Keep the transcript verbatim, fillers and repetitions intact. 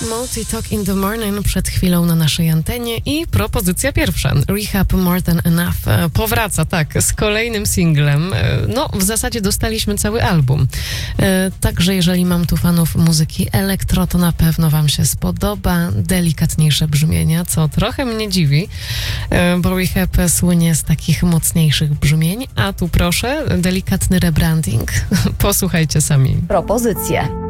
Multi Talk in the Morning przed chwilą na naszej antenie i propozycja pierwsza. Rehab More Than Enough powraca, tak, z kolejnym singlem. No, w zasadzie dostaliśmy cały album. Także jeżeli mam tu fanów muzyki elektro, to na pewno wam się spodoba. Delikatniejsze brzmienia, co trochę mnie dziwi, bo Rehab słynie z takich mocniejszych brzmień, a tu proszę, delikatny rebranding. Posłuchajcie sami. Propozycje.